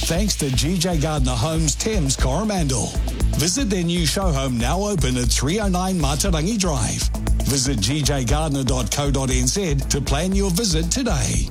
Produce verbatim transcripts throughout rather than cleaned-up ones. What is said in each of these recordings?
thanks to G J Gardner Homes Thames Coromandel. Visit their new show home, now open at three oh nine Matarangi Drive. Visit g j gardner dot co dot n z to plan your visit today.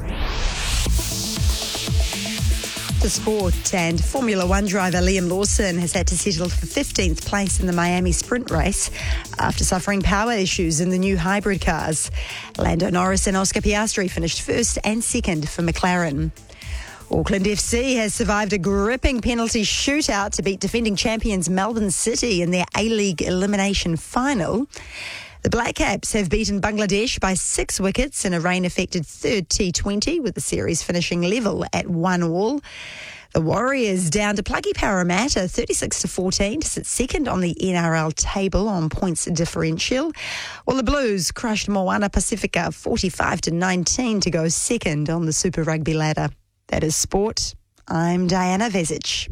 The sport, and Formula One driver Liam Lawson has had to settle for fifteenth place in the Miami sprint race after suffering power issues in the new hybrid cars. Lando Norris and Oscar Piastri finished first and second for McLaren. Auckland F C has survived a gripping penalty shootout to beat defending champions Melbourne City in their A-League elimination final. The Black Caps have beaten Bangladesh by six wickets in a rain-affected third T twenty, with the series finishing level at one all. The Warriors down to Pluggy Parramatta thirty-six to fourteen to sit second on the N R L table on points differential, while the Blues crushed Moana Pacifica forty-five to nineteen to go second on the Super Rugby ladder. That is sport. I'm Diana Vezic.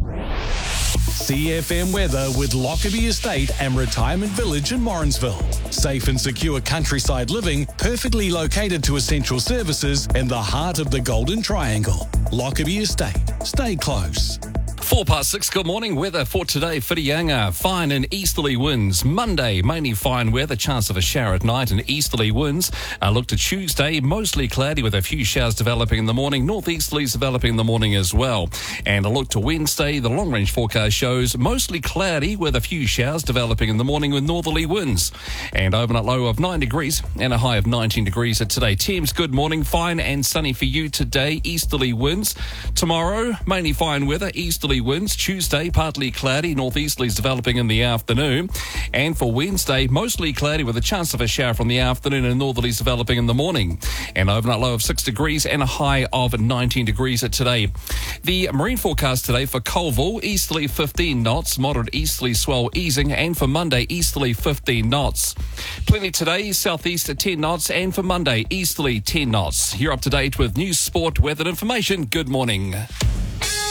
C F M weather with Lockerbie Estate and Retirement Village in Morrinsville. Safe and secure countryside living, perfectly located to essential services in the heart of the Golden Triangle. Lockerbie Estate. Stay close. Four past six, good morning. Weather for today, Whitianga, fine and easterly winds. Monday, mainly fine weather, chance of a shower at night and easterly winds. Uh, look to Tuesday, mostly cloudy with a few showers developing in the morning. Northeasterlies developing in the morning as well. And a look to Wednesday, the long-range forecast shows mostly cloudy with a few showers developing in the morning with northerly winds. And overnight low of nine degrees and a high of nineteen degrees at today. Thames, good morning. Fine and sunny for you today. Easterly winds. Tomorrow, mainly fine weather, easterly winds. Tuesday, partly cloudy, northeasterlies developing in the afternoon. And for Wednesday, mostly cloudy with a chance of a shower from the afternoon and northerlies developing in the morning. And overnight low of six degrees and a high of nineteen degrees at today. The marine forecast today for Colville, easterly fifteen knots, moderate easterly swell easing, and for Monday, easterly fifteen knots. Plenty today, southeast at ten knots, and for Monday, easterly ten knots. You're up to date with news, sport, weather and information. Good morning.